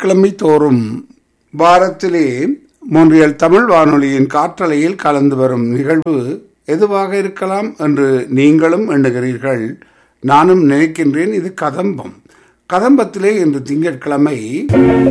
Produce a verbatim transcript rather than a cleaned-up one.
திங்கட்கிழமை தோறும் வாரத்திலே மொன்றியல் தமிழ் வானொலியின் காற்றலையில் கலந்து வரும் நிகழ்வு எதுவாக இருக்கலாம் என்று நீங்களும் எண்ணுகிறீர்கள். நானும் நினைக்கின்றேன், இது கதம்பம். கதம்பத்திலே இன்று திங்கட்கிழமை